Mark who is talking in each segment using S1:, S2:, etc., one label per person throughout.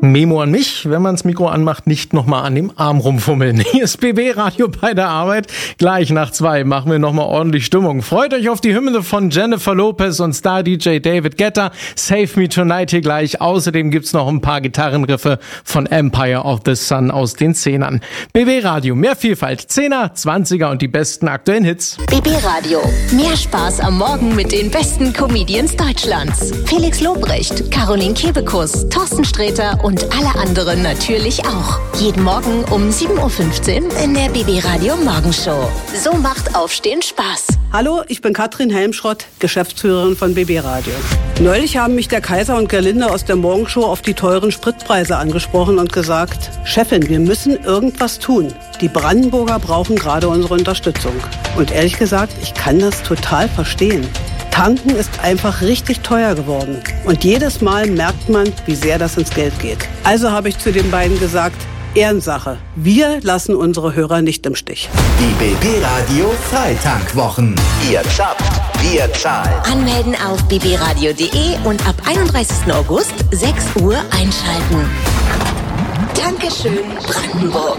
S1: Memo an mich, wenn man das Mikro anmacht, nicht nochmal an dem Arm rumfummeln. Hier ist BB Radio bei der Arbeit. Gleich nach 2 machen wir nochmal ordentlich Stimmung. Freut euch auf die Hymne von Jennifer Lopez und Star-DJ David Guetta. Save Me Tonight hier gleich. Außerdem gibt's noch ein paar Gitarrenriffe von Empire of the Sun aus den 10ern. BB Radio, mehr Vielfalt, 10er, 20er und die besten aktuellen Hits.
S2: BB Radio, mehr Spaß am Morgen mit den besten Comedians Deutschlands. Felix Lobrecht, Caroline Kebekus, Thorsten Sträter und alle anderen natürlich auch. Jeden Morgen um 7.15 Uhr in der BB Radio Morgenshow. So macht Aufstehen Spaß.
S3: Hallo, ich bin Katrin Helmschrott, Geschäftsführerin von BB Radio. Neulich haben mich der Kaiser und Gerlinde aus der Morgenshow auf die teuren Spritpreise angesprochen und gesagt, Chefin, wir müssen irgendwas tun. Die Brandenburger brauchen gerade unsere Unterstützung. Und ehrlich gesagt, ich kann das total verstehen. Tanken ist einfach richtig teuer geworden. Und jedes Mal merkt man, wie sehr das ins Geld geht. Also habe ich zu den beiden gesagt, Ehrensache. Wir lassen unsere Hörer nicht im Stich.
S4: Die BB Radio Freitankwwochen. Ihr zappt, wir zahlen.
S2: Anmelden auf bbradio.de und ab 31. August 6 Uhr einschalten. Dankeschön, Brandenburg.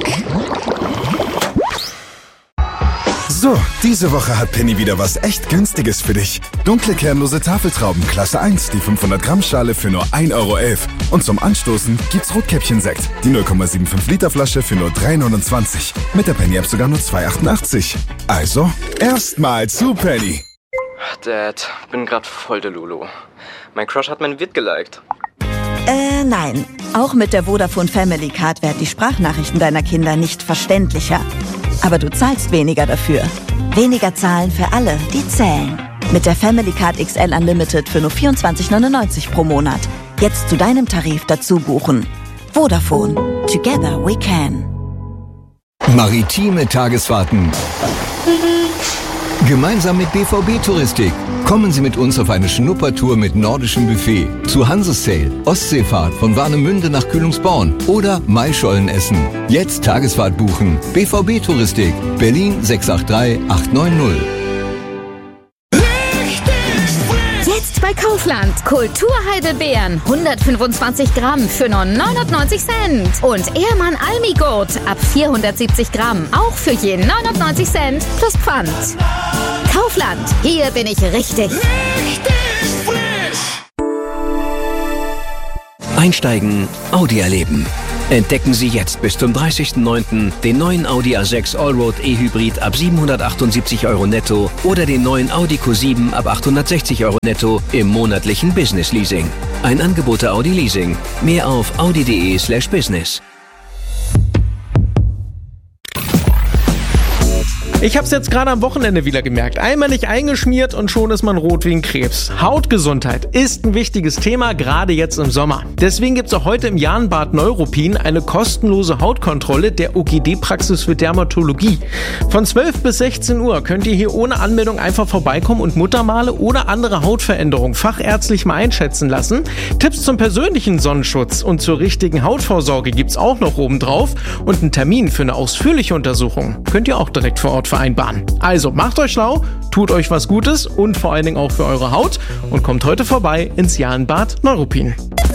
S5: So, diese Woche hat Penny wieder was echt Günstiges für dich. Dunkle kernlose Tafeltrauben Klasse 1, die 500 Gramm Schale für nur 1,11 €. Und zum Anstoßen gibt's Rotkäppchen-Sekt, die 0,75 Liter Flasche für nur 3,29 €. Mit der Penny-App sogar nur 2,88 €. Also, erstmal zu Penny.
S6: Dad, bin grad voll der Lulu. Mein Crush hat mein Vid geliked.
S7: Nein. Auch mit der Vodafone Family Card werden die Sprachnachrichten deiner Kinder nicht verständlicher. Aber du zahlst weniger dafür. Weniger zahlen für alle, die zählen. Mit der Family Card XL Unlimited für nur 24,99 € pro Monat. Jetzt zu deinem Tarif dazu buchen. Vodafone. Together we can.
S8: Maritime Tagesfahrten. Gemeinsam mit BVB Touristik. Kommen Sie mit uns auf eine Schnuppertour mit nordischem Buffet, zu Hansesail, Ostseefahrt von Warnemünde nach Kühlungsborn oder Maischolen essen. Jetzt Tagesfahrt buchen. BVB Touristik, Berlin 683 890.
S9: Jetzt bei Kaufland. Kulturheidelbeeren 125 Gramm für nur 99 Cent. Und Ehrmann Almigurt ab 470 Gramm auch für je 99 Cent plus Pfand. Kaufland, hier bin ich richtig.
S10: Einsteigen, Audi erleben. Entdecken Sie jetzt bis zum 30.09. den neuen Audi A6 Allroad E-Hybrid ab 778 € netto oder den neuen Audi Q7 ab 860 € netto im monatlichen Business Leasing. Ein Angebot der Audi Leasing. Mehr auf audi.de/business.
S1: Ich hab's jetzt gerade am Wochenende wieder gemerkt. Einmal nicht eingeschmiert und schon ist man rot wie ein Krebs. Hautgesundheit ist ein wichtiges Thema, gerade jetzt im Sommer. Deswegen gibt's auch heute im Jahnbad Neuruppin eine kostenlose Hautkontrolle der OGD-Praxis für Dermatologie. Von 12 bis 16 Uhr könnt ihr hier ohne Anmeldung einfach vorbeikommen und Muttermale oder andere Hautveränderungen fachärztlich mal einschätzen lassen. Tipps zum persönlichen Sonnenschutz und zur richtigen Hautvorsorge gibt's auch noch oben drauf. Und einen Termin für eine ausführliche Untersuchung könnt ihr auch direkt vor Ort vereinbaren. Also macht euch schlau, tut euch was Gutes und vor allen Dingen auch für eure Haut und kommt heute vorbei ins Jahnbad Neuruppin.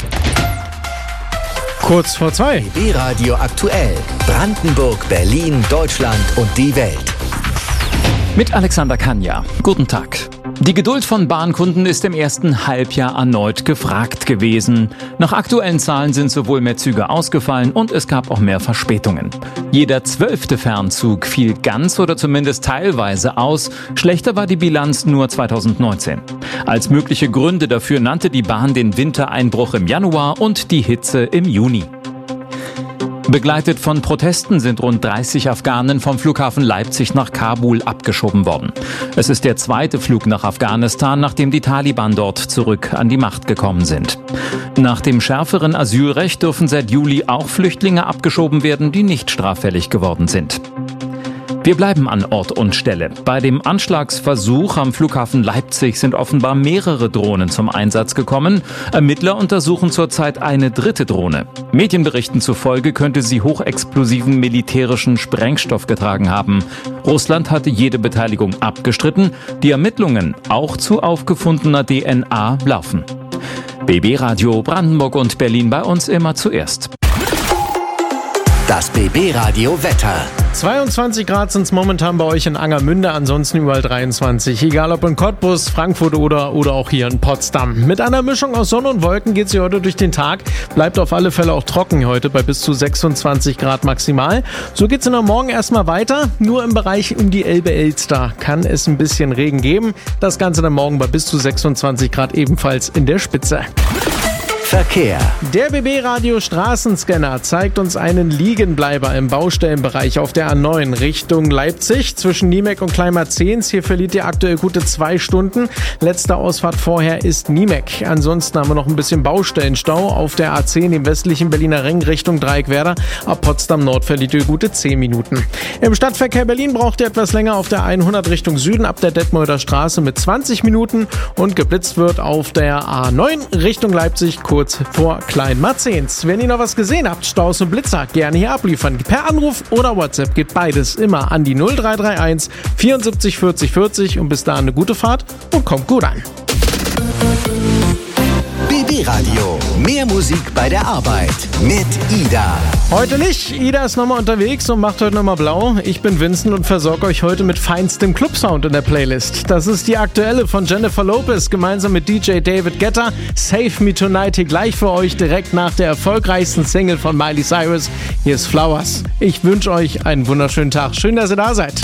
S1: Kurz vor 2.
S4: BB Radio aktuell. Brandenburg, Berlin, Deutschland und die Welt.
S11: Mit Alexander Kanja. Guten Tag. Die Geduld von Bahnkunden ist im ersten Halbjahr erneut gefragt gewesen. Nach aktuellen Zahlen sind sowohl mehr Züge ausgefallen und es gab auch mehr Verspätungen. Jeder 12. Fernzug fiel ganz oder zumindest teilweise aus. Schlechter war die Bilanz nur 2019. Als mögliche Gründe dafür nannte die Bahn den Wintereinbruch im Januar und die Hitze im Juni. Begleitet von Protesten sind rund 30 Afghanen vom Flughafen Leipzig nach Kabul abgeschoben worden. Es ist der zweite Flug nach Afghanistan, nachdem die Taliban dort zurück an die Macht gekommen sind. Nach dem schärferen Asylrecht dürfen seit Juli auch Flüchtlinge abgeschoben werden, die nicht straffällig geworden sind. Wir bleiben an Ort und Stelle. Bei dem Anschlagsversuch am Flughafen Leipzig sind offenbar mehrere Drohnen zum Einsatz gekommen. Ermittler untersuchen zurzeit eine dritte Drohne. Medienberichten zufolge könnte sie hochexplosiven militärischen Sprengstoff getragen haben. Russland hatte jede Beteiligung abgestritten. Die Ermittlungen, auch zu aufgefundener DNA, laufen. BB Radio Brandenburg und Berlin, bei uns immer zuerst.
S4: Das BB Radio Wetter.
S1: 22 Grad sind es momentan bei euch in Angermünde, ansonsten überall 23. Egal ob in Cottbus, Frankfurt oder auch hier in Potsdam. Mit einer Mischung aus Sonne und Wolken geht es hier heute durch den Tag. Bleibt auf alle Fälle auch trocken heute bei bis zu 26 Grad maximal. So geht es in der Morgen erstmal weiter. Nur im Bereich um die Elbe-Elster kann es ein bisschen Regen geben. Das Ganze dann morgen bei bis zu 26 Grad ebenfalls in der Spitze.
S4: Verkehr.
S1: Der BB-Radio Straßenscanner zeigt uns einen Liegenbleiber im Baustellenbereich auf der A9 Richtung Leipzig zwischen Niemek und Kleinmarzens. Hier verliert ihr aktuell gute 2 Stunden. Letzte Ausfahrt vorher ist Niemek. Ansonsten haben wir noch ein bisschen Baustellenstau auf der A10 im westlichen Berliner Ring Richtung Dreieckwerder. Ab Potsdam Nord verliert ihr gute 10 Minuten. Im Stadtverkehr Berlin braucht ihr etwas länger auf der 100 Richtung Süden ab der Detmolder Straße mit 20 Minuten und geblitzt wird auf der A9 Richtung Leipzig kurz vor Kleinmarzens. Wenn ihr noch was gesehen habt, Staus und Blitzer, gerne hier abliefern. Per Anruf oder WhatsApp geht beides immer an die 0331 74 40 40 und bis dahin eine gute Fahrt und kommt gut an.
S4: BB Radio. Mehr Musik bei der Arbeit mit Ida.
S1: Heute nicht. Ida ist nochmal unterwegs und macht heute nochmal blau. Ich bin Vincent und versorge euch heute mit feinstem Clubsound in der Playlist. Das ist die aktuelle von Jennifer Lopez gemeinsam mit DJ David Guetta. Save Me Tonight hier gleich für euch direkt nach der erfolgreichsten Single von Miley Cyrus. Hier ist Flowers. Ich wünsche euch einen wunderschönen Tag. Schön, dass ihr da seid.